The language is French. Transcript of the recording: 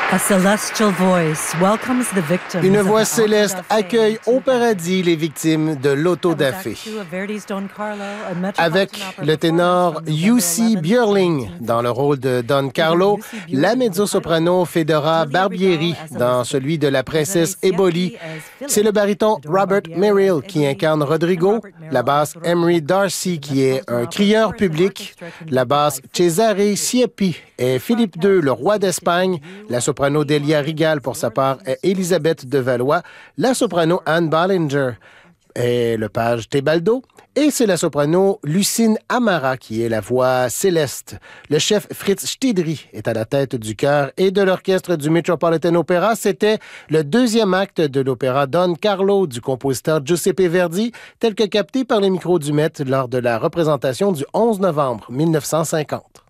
Une voix céleste accueille au paradis les victimes de l'auto-da-fé. Avec le ténor Jussi Björling dans le rôle de Don Carlo, la mezzo-soprano Fedora Barbieri dans celui de la princesse Éboli. C'est le baryton Robert Merrill qui incarne Rodrigo, la basse Emery Darcy qui est un crieur public, la basse Cesare Siepi est Philippe II, le roi d'Espagne, la soprano Delia Rigal pour sa part est Élisabeth de Valois, la soprano Anne Ballinger est le page Tebaldo, et c'est la soprano Lucine Amara qui est la voix céleste. Le chef Fritz Stidri est à la tête du chœur et de l'orchestre du Metropolitan Opera. C'était le deuxième acte de l'opéra Don Carlo du compositeur Giuseppe Verdi, tel que capté par les micros du Met lors de la représentation du 11 novembre 1950.